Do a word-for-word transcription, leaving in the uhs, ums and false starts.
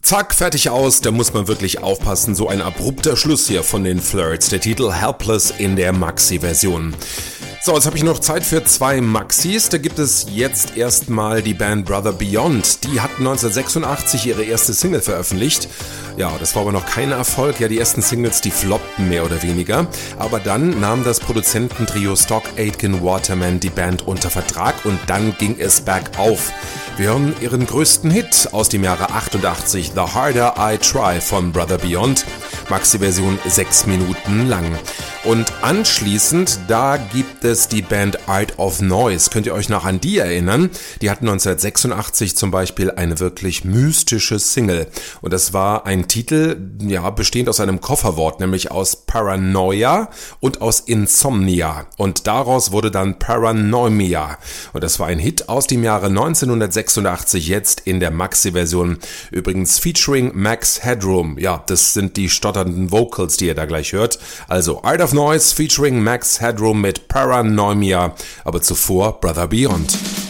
Zack, fertig aus, da muss man wirklich aufpassen, so ein abrupter Schluss hier von den Flirts, der Titel Helpless in der Maxi-Version. So, jetzt habe ich noch Zeit für zwei Maxis. Da gibt es jetzt erstmal die Band Brother Beyond. Die hatten neunzehnhundertsechsundachtzig ihre erste Single veröffentlicht. Ja, das war aber noch kein Erfolg. Ja, die ersten Singles, die floppten mehr oder weniger. Aber dann nahm das Produzententrio Stock Aitken Waterman die Band unter Vertrag und dann ging es bergauf. Wir hören ihren größten Hit aus dem Jahre achtundachtzig, The Harder I Try von Brother Beyond. Maxi-Version sechs Minuten lang. Und anschließend, da gibt es die Band Art of Noise. Könnt ihr euch noch an die erinnern? Die hatten neunzehnhundertsechsundachtzig zum Beispiel eine wirklich mystische Single. Und das war ein Titel, ja, bestehend aus einem Kofferwort, nämlich aus Paranoia und aus Insomnia. Und daraus wurde dann Paranoia. Und das war ein Hit aus dem Jahre neunzehnhundertsechsundachtzig, jetzt in der Maxi-Version. Übrigens featuring Max Headroom. Ja, das sind die stotternden Vocals, die ihr da gleich hört. Also Art of Noise featuring Max Headroom mit Paranoia, aber zuvor Brother Beyond.